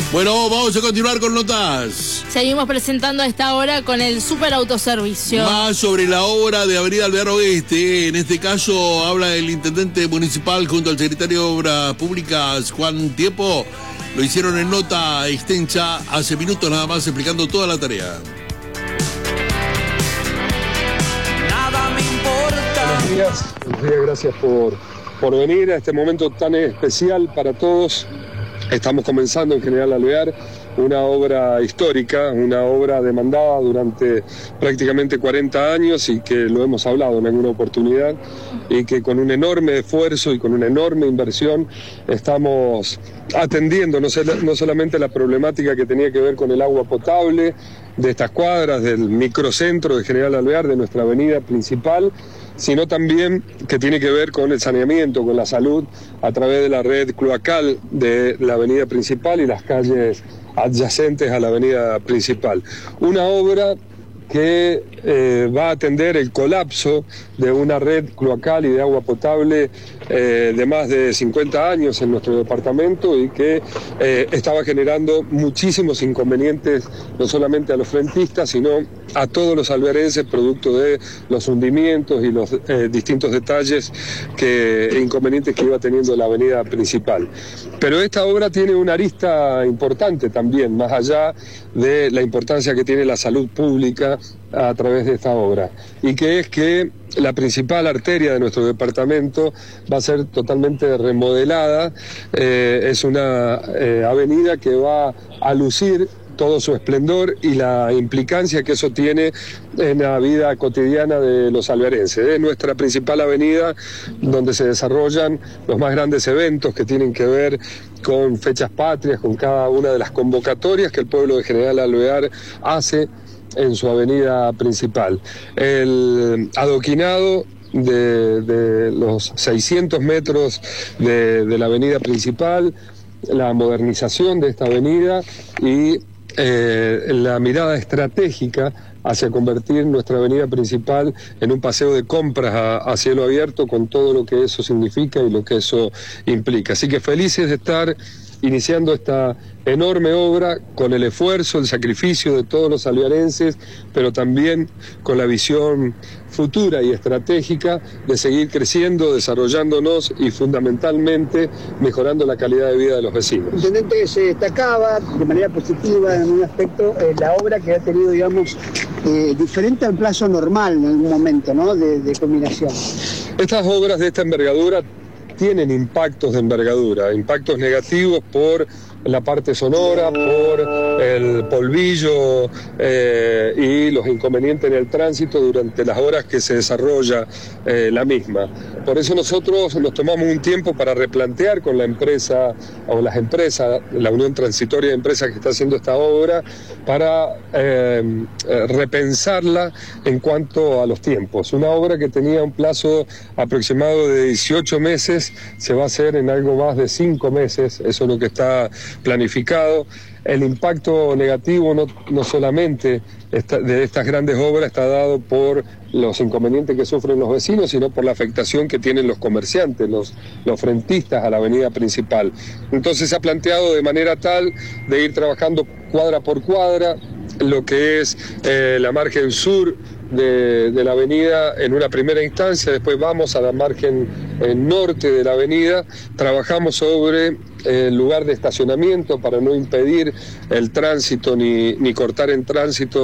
Bueno, vamos a continuar con notas. Seguimos presentando a esta hora con el super autoservicio. Más sobre la obra de Avenida Alvear Oeste. En este caso habla el intendente municipal junto al secretario de Obras Públicas, Juan Tiepo. Lo hicieron en nota extensa hace minutos nada más, explicando toda la tarea. Nada me importa. Buenos días, gracias por venir a este momento tan especial para todos. Estamos comenzando en General Alvear una obra histórica, una obra demandada durante prácticamente 40 años y que lo hemos hablado en alguna oportunidad y que con un enorme esfuerzo y con una enorme inversión estamos atendiendo no solamente la problemática que tenía que ver con el agua potable de estas cuadras, del microcentro de General Alvear, de nuestra avenida principal, sino también que tiene que ver con el saneamiento, con la salud, a través de la red cloacal de la avenida principal y las calles adyacentes a la avenida principal. Una obra que va a atender el colapso de una red cloacal y de agua potable de más de 50 años en nuestro departamento y que estaba generando muchísimos inconvenientes, no solamente a los frentistas, sino a todos los alvearenses, producto de los hundimientos y los distintos detalles e inconvenientes que iba teniendo la avenida principal. Pero esta obra tiene una arista importante también, más allá de la importancia que tiene la salud pública a través de esta obra, y que es que la principal arteria de nuestro departamento va a ser totalmente remodelada. Es una avenida que va a lucir todo su esplendor y la implicancia que eso tiene en la vida cotidiana de los alvearenses. Es nuestra principal avenida donde se desarrollan los más grandes eventos que tienen que ver con fechas patrias, con cada una de las convocatorias que el pueblo de General Alvear hace en su avenida principal. El adoquinado de los 600 metros de la avenida principal, la modernización de esta avenida y la mirada estratégica hacia convertir nuestra avenida principal en un paseo de compras a cielo abierto, con todo lo que eso significa y lo que eso implica. Así que felices de estar iniciando esta enorme obra con el esfuerzo, el sacrificio de todos los alvearenses, pero también con la visión futura y estratégica de seguir creciendo, desarrollándonos y fundamentalmente mejorando la calidad de vida de los vecinos. Intendente, se destacaba de manera positiva en un aspecto la obra que ha tenido, digamos, diferente al plazo normal en algún momento, ¿no?, de combinación. Estas obras de esta envergadura tienen impactos de envergadura, impactos negativos por la parte sonora, por el polvillo y los inconvenientes en el tránsito durante las horas que se desarrolla la misma. Por eso nosotros nos tomamos un tiempo para replantear con la empresa o las empresas, la Unión Transitoria de Empresas que está haciendo esta obra, para repensarla en cuanto a los tiempos. Una obra que tenía un plazo aproximado de 18 meses, se va a hacer en algo más de 5 meses, eso es lo que está planificado. El impacto negativo no solamente de estas grandes obras está dado por los inconvenientes que sufren los vecinos, sino por la afectación que tienen los comerciantes, los frentistas a la avenida principal. Entonces se ha planteado de manera tal de ir trabajando cuadra por cuadra lo que es la margen sur de la avenida en una primera instancia, después vamos a la margen norte de la avenida, trabajamos sobre el lugar de estacionamiento para no impedir el tránsito ni cortar en tránsito